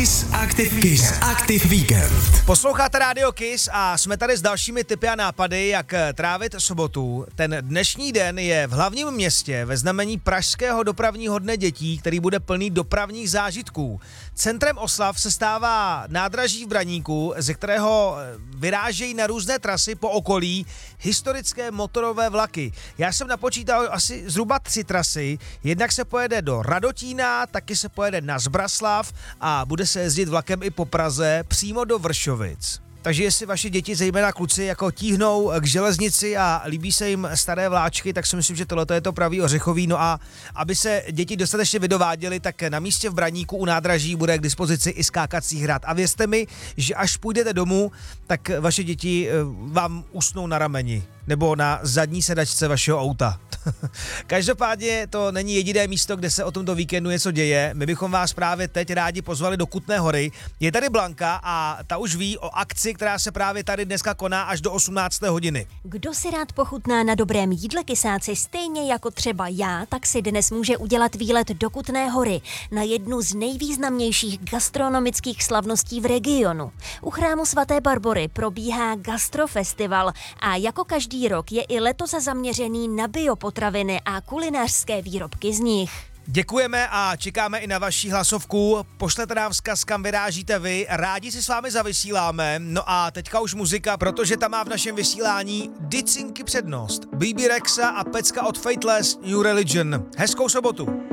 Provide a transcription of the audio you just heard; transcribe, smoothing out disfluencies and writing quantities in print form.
Kiss Active Weekend. Posloucháte Radio Kiss a jsme tady s dalšími tipy a nápady, jak trávit sobotu. Ten dnešní den je v hlavním městě ve znamení Pražského dopravního dne dětí, který bude plný dopravních zážitků. Centrem oslav se stává nádraží v Braníku, ze kterého vyrážejí na různé trasy po okolí historické motorové vlaky. Já jsem napočítal asi zhruba 3 trasy. Jednak se pojede do Radotína, taky se pojede na Zbraslav a bude se jezdit vlakem i po Praze přímo do Vršovic. Takže jestli vaše děti, zejména kluci, jako tíhnou k železnici a líbí se jim staré vláčky, tak si myslím, že tohle je to pravý ořechový. No a aby se děti dostatečně vydováděly, tak na místě v Braníku u nádraží bude k dispozici i skákací hrad. A věřte mi, že až půjdete domů, tak vaše děti vám usnou na rameni nebo na zadní sedačce vašeho auta. Každopádně to není jediné místo, kde se o tomto víkendu něco děje. My bychom vás právě teď rádi pozvali do Kutné Hory. Je tady Blanka a ta už ví o akci, která se právě tady dneska koná až do 18. hodiny. Kdo si rád pochutná na dobrém jídle, kysáci, stejně jako třeba já, tak si dnes může udělat výlet do Kutné Hory na jednu z nejvýznamnějších gastronomických slavností v regionu. U chrámu svaté Barbory probíhá gastrofestival a jako každý rok je i letos zaměřený na biopotraviny a kulinářské výrobky z nich. Děkujeme a čekáme i na vaši hlasovku. Pošlete nám vzkaz, kam vyrážíte vy. Rádi si s vámi zavysíláme. No a teďka už muzika, protože tam má v našem vysílání Dicinky přednost. BB Rexa a pecka od Fateless New Religion. Hezkou sobotu.